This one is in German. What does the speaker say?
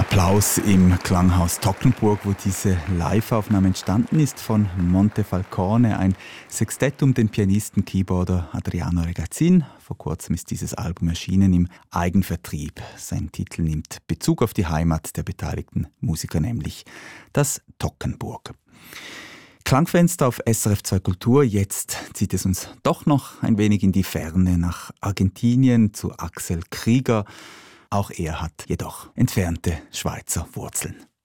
Applaus im Klanghaus Toggenburg, wo diese Live-Aufnahme entstanden ist von Montefalcone, ein Sextett um den Pianisten, Keyboarder Adriano Regazzin. Vor kurzem ist dieses Album erschienen im Eigenvertrieb. Sein Titel nimmt Bezug auf die Heimat der beteiligten Musiker, nämlich das Toggenburg. Klangfenster auf SRF 2 Kultur. Jetzt zieht es uns doch noch ein wenig in die Ferne nach Argentinien zu Axel Krieger. Auch er hat jedoch entfernte Schweizer Wurzeln.